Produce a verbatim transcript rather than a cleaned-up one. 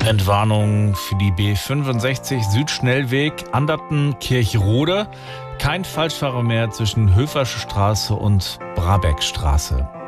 Entwarnung für die B fünfundsechzig Südschnellweg Anderten-Kirchrode. Kein Falschfahrer mehr zwischen Höfersche Straße und Brabeckstraße.